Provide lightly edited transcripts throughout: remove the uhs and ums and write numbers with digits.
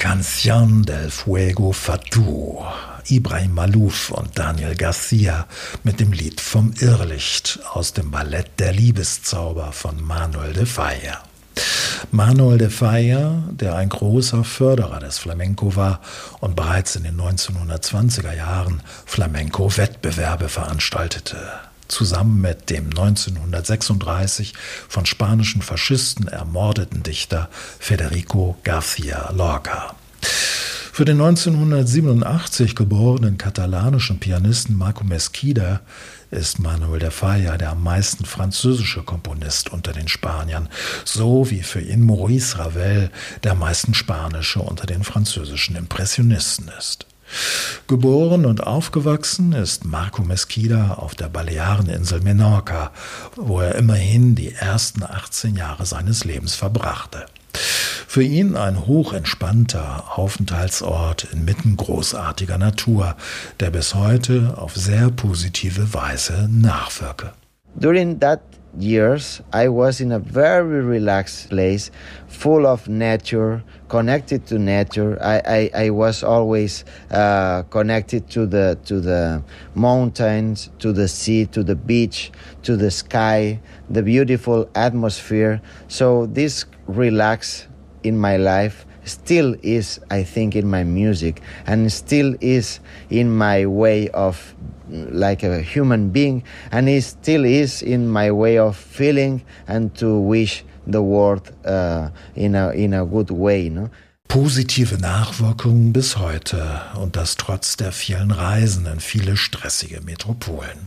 Canción del Fuego Fatu. Ibrahim Malouf und Daniel Garcia mit dem Lied vom Irrlicht aus dem Ballett Der Liebeszauber von Manuel de Falla. Manuel de Falla, der ein großer Förderer des Flamenco war und bereits in den 1920er Jahren Flamenco-Wettbewerbe veranstaltete, zusammen mit dem 1936 von spanischen Faschisten ermordeten Dichter Federico García Lorca. Für den 1987 geborenen katalanischen Pianisten Marco Mesquida ist Manuel de Falla der am meisten französische Komponist unter den Spaniern, so wie für ihn Maurice Ravel der am meisten spanische unter den französischen Impressionisten ist. Geboren und aufgewachsen ist Marco Mesquida auf der Baleareninsel Menorca, wo er immerhin die ersten 18 Jahre seines Lebens verbrachte. Für ihn ein hochentspannter Aufenthaltsort inmitten großartiger Natur, der bis heute auf sehr positive Weise nachwirke. During that years, I was in a very relaxed place, full of nature, connected to nature. I was always connected to the mountains, to the sea, to the beach, to the sky, the beautiful atmosphere. So this relax in my life still is, I think, in my music, and still is in my way of like a human being, and it still is in my way of feeling and to wish the world in a good way, no? Positive Nachwirkungen bis heute, und das trotz der vielen Reisen in viele stressige Metropolen.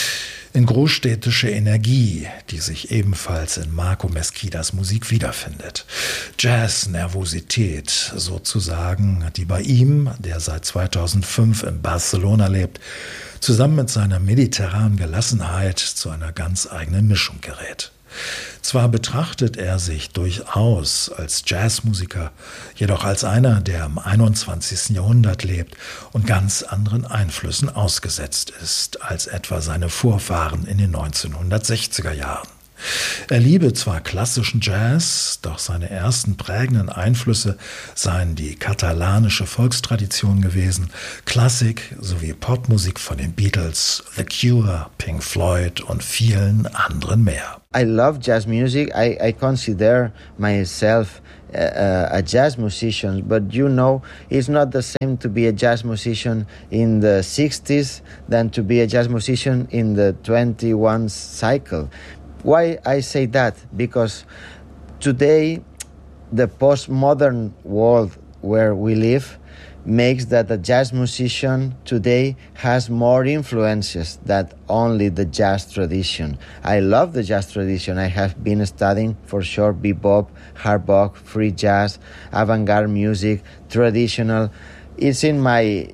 In großstädtische Energie, die sich ebenfalls in Marco Mesquidas Musik wiederfindet. Jazz-Nervosität sozusagen, die bei ihm, der seit 2005 in Barcelona lebt, zusammen mit seiner mediterranen Gelassenheit zu einer ganz eigenen Mischung gerät. Zwar betrachtet er sich durchaus als Jazzmusiker, jedoch als einer, der im 21. Jahrhundert lebt und ganz anderen Einflüssen ausgesetzt ist als etwa seine Vorfahren in den 1960er Jahren. Er liebe zwar klassischen Jazz, doch seine ersten prägenden Einflüsse seien die katalanische Volkstradition gewesen, Klassik sowie Popmusik von den Beatles, The Cure, Pink Floyd und vielen anderen mehr. I love jazz music. I consider myself a jazz musician, but you know, it's not the same to be a jazz musician in the 60s than to be a jazz musician in the 21st cycle. Why I say that? Because today, the postmodern world where we live makes that a jazz musician today has more influences than only the jazz tradition. I love the jazz tradition. I have been studying for sure bebop, hard bop, free jazz, avant-garde music, traditional. It's in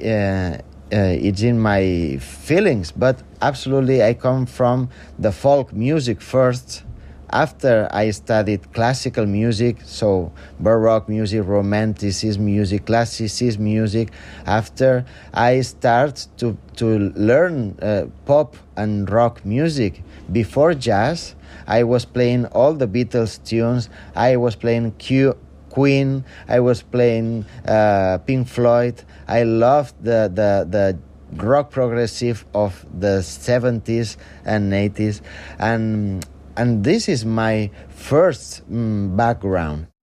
my feelings, but absolutely I come from the folk music first. After I studied classical music, so Baroque music, Romanticism music, Classicism music, after I start to learn pop and rock music. Before jazz, I was playing all the Beatles tunes, I was playing Queen, I was playing Pink Floyd. I loved the rock progressive of the 70s and 80s, and this is my first background.